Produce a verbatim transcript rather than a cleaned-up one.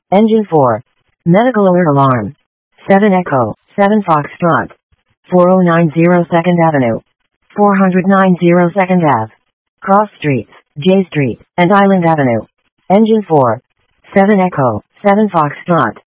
Engine four. Medical alert alarm. seven Echo, seven Foxtrot. forty ninety second Avenue. four ninety second Ave. Cross Streets, J Street, and Island Avenue. Engine four. seven Echo, seven Foxtrot.